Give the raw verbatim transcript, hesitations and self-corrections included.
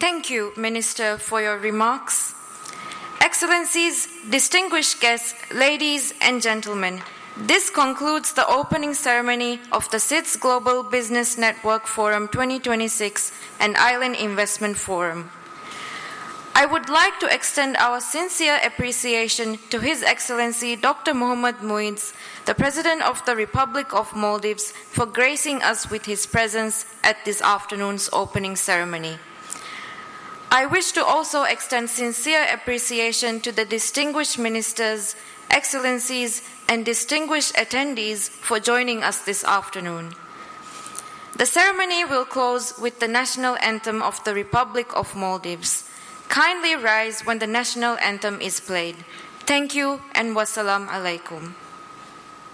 Thank you, Minister, for your remarks. Excellencies, distinguished guests, ladies and gentlemen, this concludes the opening ceremony of the S I T S Global Business Network Forum twenty twenty-six and Island Investment Forum. I would like to extend our sincere appreciation to His Excellency Doctor Mohamed Muiz, the President of the Republic of Maldives, for gracing us with his presence at this afternoon's opening ceremony. I wish to also extend sincere appreciation to the distinguished ministers, excellencies, and distinguished attendees for joining us this afternoon. The ceremony will close with the national anthem of the Republic of Maldives. Kindly rise when the national anthem is played. Thank you and wassalam alaikum.